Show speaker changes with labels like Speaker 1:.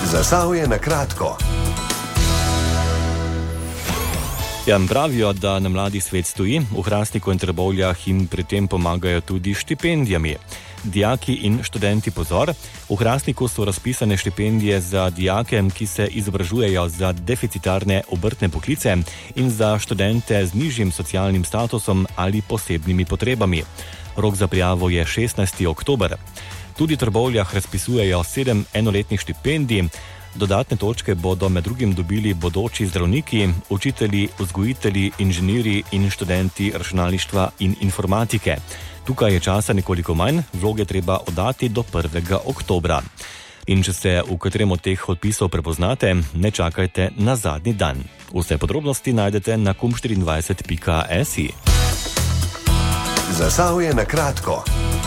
Speaker 1: Zasavje na kratko.
Speaker 2: Pravijo, da na mladi svet stoji, v Hrastniku in Trbovljah jim pri tem pomagajo tudi štipendijami. Dijaki in študenti pozor, v Hrastniku so razpisane štipendije za dijake, ki se izobražujejo za deficitarne obrtne poklice in za študente z nižjim socialnim statusom ali posebnimi potrebami. Rok za prijavo je 16. oktober. Tudi v Trbovljah razpisujejo 7 enoletnih štipendij. Dodatne točke bodo med drugim dobili bodoči zdravniki, učitelji, vzgojitelji, inženirji in študenti računalništva in informatike. Tukaj je časa nekoliko manj, vloge treba oddati do 1. oktobra. In če se v katerem od teh odpisov prepoznate, ne čakajte na zadnji dan. Vse podrobnosti najdete na kum24.si.
Speaker 1: Zasavje na kratko.